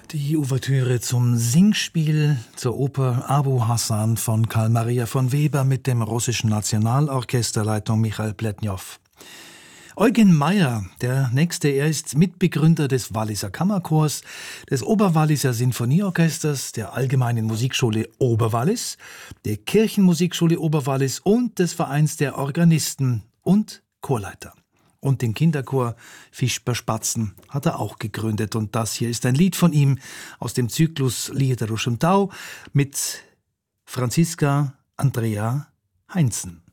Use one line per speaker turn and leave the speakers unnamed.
Die Ouvertüre zum Singspiel zur Oper Abu Hassan von Karl Maria von Weber mit dem russischen Nationalorchesterleitung Michail Pletnjow. Eugen Meyer, der nächste, er ist Mitbegründer des Walliser Kammerchors, des Oberwalliser Sinfonieorchesters, der Allgemeinen Musikschule Oberwallis, der Kirchenmusikschule Oberwallis und des Vereins der Organisten und Chorleiter. Und den Kinderchor Fischber Spatzen hat er auch gegründet. Und das hier ist ein Lied von ihm aus dem Zyklus Lieder aus dem Tau mit Franziska Andrea Heinzen.